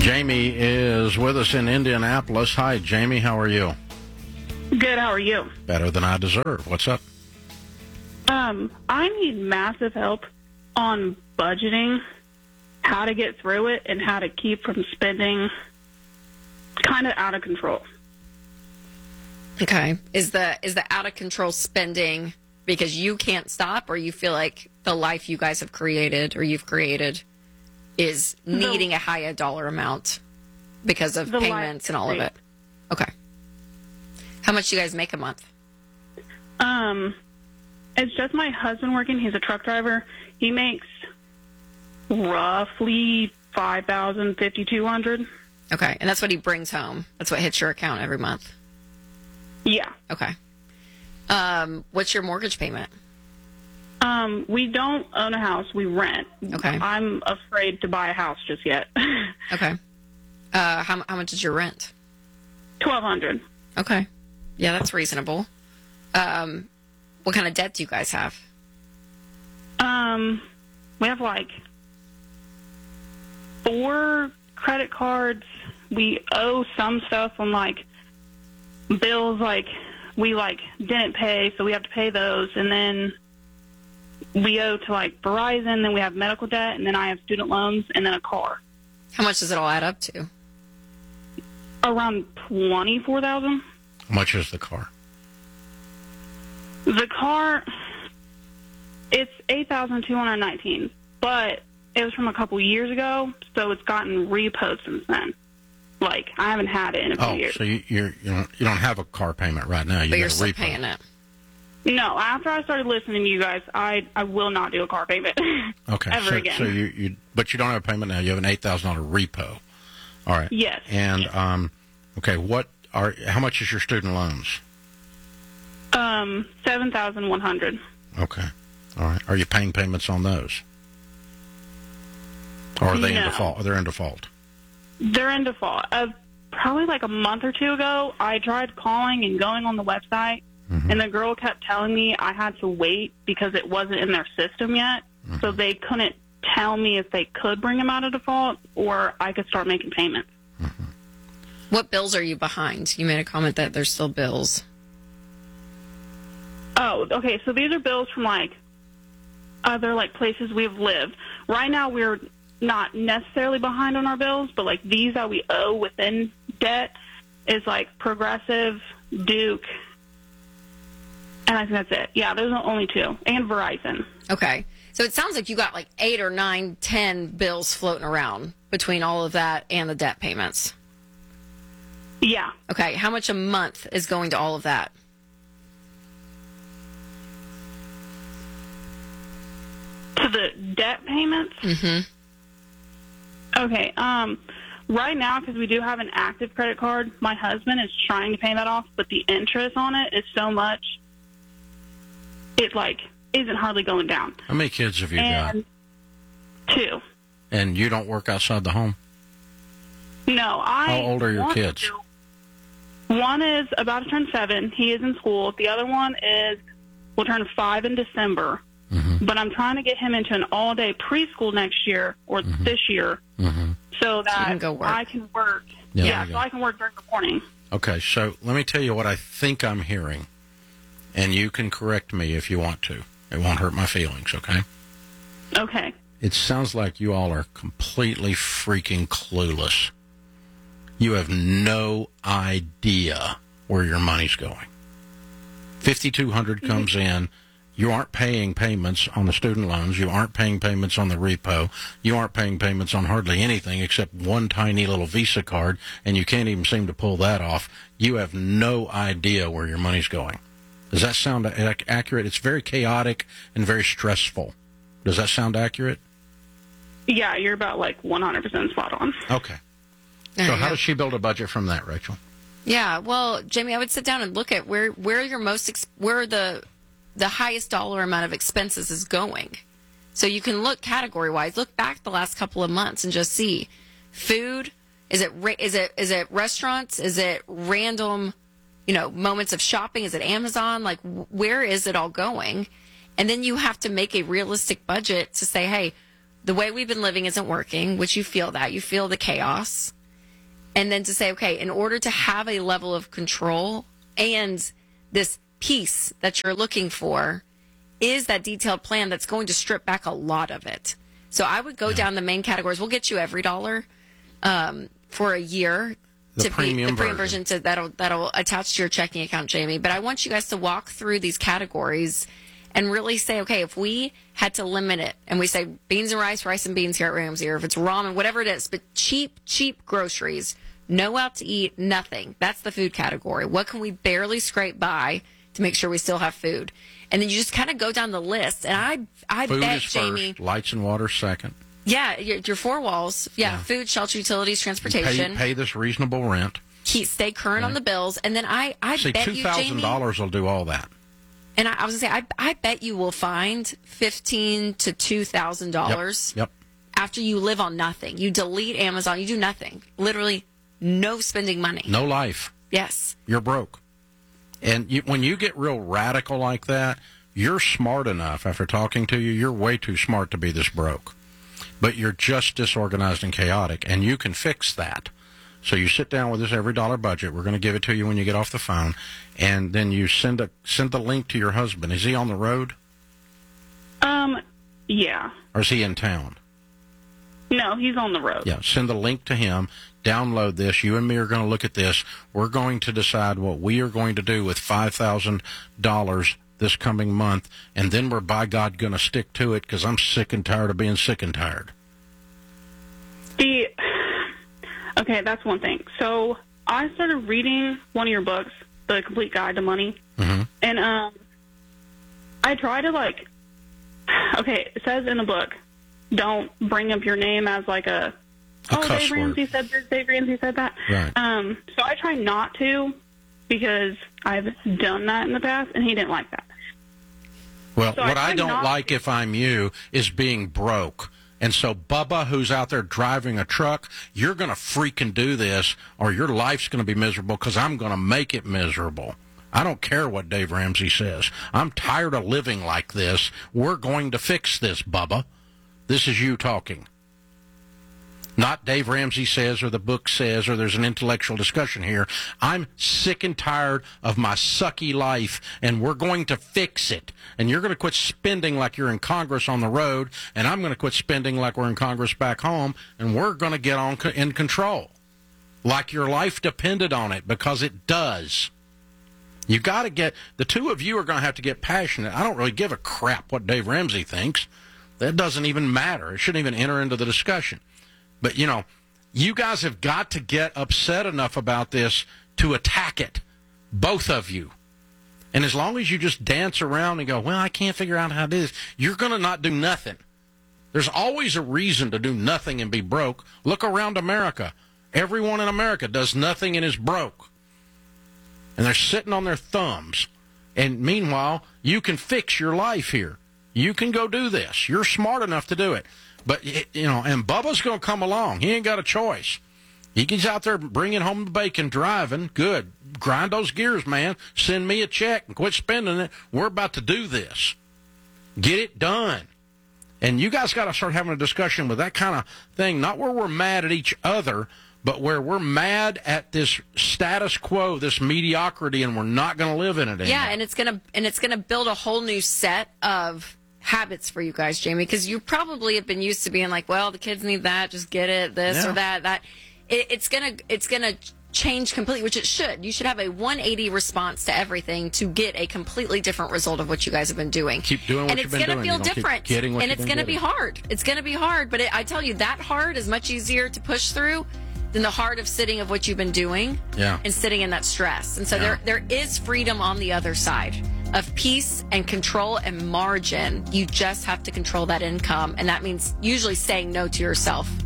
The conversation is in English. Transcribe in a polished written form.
Jamie is with us in Indianapolis. Hi, Jamie. How are you? Good. How are you? Better than I deserve. What's up? I need massive help on budgeting, how to get through it, and how to keep from spending kind of out of control. Okay. Is the out of control spending because you can't stop, or you feel like the life you guys have created or you've created is needing a higher dollar amount because of payments and all of it? Okay. How much do you guys make a month? It's just my husband working. He's a truck driver. He makes roughly $5,000, $5,200. Okay. And that's what he brings home. That's what hits your account every month. Yeah. Okay. What's your mortgage payment? We don't own a house. We rent. Okay. I'm afraid to buy a house just yet. Okay. How much is your rent? $1,200. Okay. Yeah, that's reasonable. What kind of debt do you guys have? We have like 4 credit cards. We owe some stuff on like bills like we like didn't pay, so we have to pay those, and then we owe to like Verizon, then we have medical debt, and then I have student loans, and then a car. How much does it all add up to? Around $24,000. How much is the car? The car, it's $8,219, but it was from a couple years ago, so it's gotten repoed since then. Like, I haven't had it in a few years. So you don't have a car payment right now. But you're still paying it. No, after I started listening to you guys, I will not do a car payment. Okay. ever again. So but you don't have a payment now. You have an $8,000 repo. All right. Yes. And okay, how much is your student loans? $7,100. Okay. All right. Are you paying payments on those? Or are they in default? They're in default. They're in default. Probably like a month or two ago, I tried calling and going on the website, and the girl kept telling me I had to wait because it wasn't in their system yet, so they couldn't tell me if they could bring them out of default or I could start making payments. What bills are you behind? You made a comment that there's still bills. Oh, okay. So these are bills from like other like places we've lived. Right now we're not necessarily behind on our bills, but like these that we owe within debt is like Progressive, Duke, and I think that's it. Yeah, those are only 2. And Verizon. Okay. So it sounds like you got like 8 or 9, 10 bills floating around between all of that and the debt payments. Yeah. Okay. How much a month is going to all of that? To the debt payments? Mm-hmm. Okay. Right now, because we do have an active credit card, my husband is trying to pay that off, but the interest on it is so much, it like isn't hardly going down. How many kids have you got? 2. And you don't work outside the home? No, How old are your kids? One is about to turn 7. He is in school. The other one will turn 5 in December. But I'm trying to get him into an all-day preschool next year or this year so that I can work. Yeah, so I can work during the morning. Okay, so let me tell you what I think I'm hearing, and you can correct me if you want to. It won't hurt my feelings, okay? Okay. It sounds like you all are completely freaking clueless. You have no idea where your money's going. $5,200 comes in. You aren't paying payments on the student loans. You aren't paying payments on the repo. You aren't paying payments on hardly anything except one tiny little Visa card, and you can't even seem to pull that off. You have no idea where your money's going. Does that sound accurate? It's very chaotic and very stressful. Does that sound accurate? Yeah, you're about like 100% spot on. Okay. So how does she build a budget from that, Rachel? Yeah, well, Jamie, I would sit down and look at where your where the highest dollar amount of expenses is going. So you can look category-wise, look back the last couple of months and just see food. Is it restaurants? Is it random, moments of shopping? Is it Amazon? Like, where is it all going? And then you have to make a realistic budget to say, hey, the way we've been living isn't working, which you feel the chaos. And then to say, okay, in order to have a level of control and this peace that you're looking for, is that detailed plan that's going to strip back a lot of it. So I would go down the main categories. We'll get you every dollar for a year. The premium version that'll attach to your checking account, Jamie. But I want you guys to walk through these categories and really say, okay, if we had to limit it, and we say beans and rice and beans here at Ramsey, or if it's ramen, whatever it is, but cheap groceries, no out to eat, nothing. That's the food category. What can we barely scrape by to make sure we still have food? And then you just kind of go down the list. And I food bet, is Jamie, first, lights and water second. Yeah, your four walls. Yeah, food, shelter, utilities, transportation. Pay this reasonable rent. Stay current on the bills. And then I See, bet you, Jamie, $2,000 will do all that. And I was going to say, I bet you will find $1,500 to $2,000 Yep. after you live on nothing. You delete Amazon. You do nothing. Literally no spending money. No life. Yes. You're broke. And when you get real radical like that, you're smart enough. After talking to you, you're way too smart to be this broke. But you're just disorganized and chaotic, and you can fix that. So you sit down with this every dollar budget. We're going to give it to you when you get off the phone, and then you send the link to your husband. Is he on the road? Yeah. Or is he in town? No, he's on the road. Yeah, send the link to him. Download this. You and me are going to look at this. We're going to decide what we are going to do with $5,000 this coming month, and then we're, by God, going to stick to it because I'm sick and tired of being sick and tired. Okay, that's one thing. So I started reading one of your books, The Complete Guide to Money, and I try to, okay, it says in the book, don't bring up your name as like a Dave Ramsey said this, Dave Ramsey said that. Right. So I try not to, because I've done that in the past, and he didn't like that. Well, So what I I don't not- like if I'm you is being broke. And so, Bubba, who's out there driving a truck, you're going to freaking do this, or your life's going to be miserable because I'm going to make it miserable. I don't care what Dave Ramsey says. I'm tired of living like this. We're going to fix this, Bubba. This is you talking. Not Dave Ramsey says, or the book says, or there's an intellectual discussion here. I'm sick and tired of my sucky life, and we're going to fix it. And you're going to quit spending like you're in Congress on the road, and I'm going to quit spending like we're in Congress back home, and we're going to get in control. Like your life depended on it, because it does. You got to get, the two of you are going to have to get passionate. I don't really give a crap what Dave Ramsey thinks. That doesn't even matter. It shouldn't even enter into the discussion. But, you guys have got to get upset enough about this to attack it, both of you. And as long as you just dance around and go, well, I can't figure out how to do this, you're going to not do nothing. There's always a reason to do nothing and be broke. Look around America. Everyone in America does nothing and is broke. And they're sitting on their thumbs. And meanwhile, you can fix your life here. You can go do this. You're smart enough to do it. But, and Bubba's going to come along. He ain't got a choice. He's out there bringing home the bacon, driving. Good. Grind those gears, man. Send me a check and quit spending it. We're about to do this. Get it done. And you guys got to start having a discussion with that kind of thing, not where we're mad at each other, but where we're mad at this status quo, this mediocrity, and we're not going to live in it anymore. Yeah, and it's gonna build a whole new set of habits for you guys, Jamie, because you probably have been used to being like, well, the kids need that, just get it, this or that. It's gonna change completely, which it should. You should have a 180 response to everything to get a completely different result of what you guys have been doing. Keep doing what you've been doing. And it's going to feel different. And it's going to be hard. It's going to be hard. But I tell you, that hard is much easier to push through than the hard of sitting of what you've been doing and sitting in that stress. And so there is freedom on the other side of peace and control and margin. You just have to control that income. And that means usually saying no to yourself.